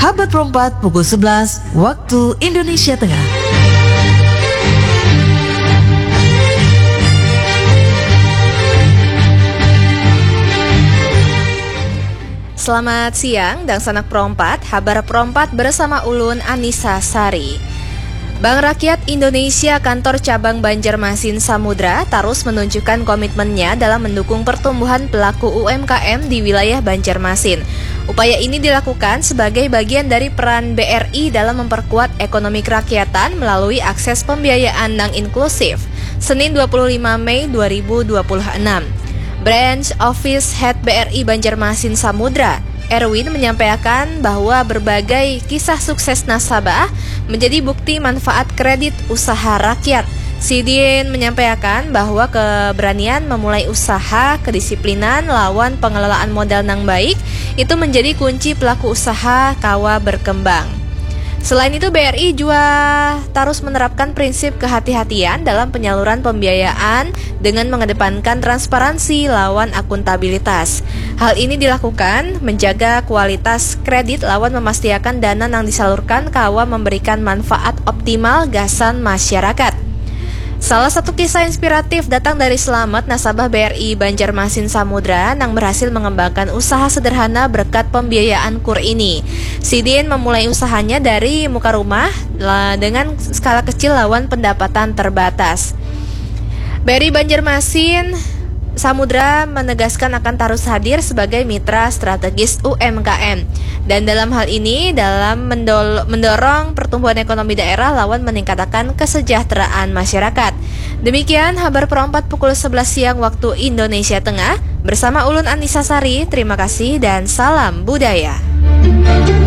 Habat Perempat pukul 11 waktu Indonesia Tengah. Selamat siang dan sanak perompat, Habar Perompat bersama Ulun Anissa Sari. Bank Rakyat Indonesia Kantor Cabang Banjarmasin Samudra terus menunjukkan komitmennya dalam mendukung pertumbuhan pelaku UMKM di wilayah Banjarmasin. Upaya ini dilakukan sebagai bagian dari peran BRI dalam memperkuat ekonomi kerakyatan melalui akses pembiayaan yang inklusif. Senin 25 Mei 2026. Branch Office Head BRI Banjarmasin Samudra, Erwin, menyampaikan bahwa berbagai kisah sukses nasabah menjadi bukti manfaat kredit usaha rakyat. Sidin menyampaikan bahwa keberanian memulai usaha, kedisiplinan, lawan pengelolaan modal yang baik itu menjadi kunci pelaku usaha kawa berkembang. Selain itu, BRI juga terus menerapkan prinsip kehati-hatian dalam penyaluran pembiayaan dengan mengedepankan transparansi lawan akuntabilitas. Hal ini dilakukan menjaga kualitas kredit lawan memastikan dana yang disalurkan kawa memberikan manfaat optimal gasan masyarakat. Salah satu kisah inspiratif datang dari Slamet, nasabah BRI Banjarmasin Samudra yang berhasil mengembangkan usaha sederhana berkat pembiayaan KUR ini. Sidin memulai usahanya dari muka rumah dengan skala kecil lawan pendapatan terbatas. BRI Banjarmasin Samudra menegaskan akan terus hadir sebagai mitra strategis UMKM dan dalam hal ini dalam mendorong pertumbuhan ekonomi daerah lawan meningkatkan kesejahteraan masyarakat. Demikian Habar Perompat pukul 11 siang waktu Indonesia Tengah bersama Ulun Anissa Sari. Terima kasih dan salam budaya.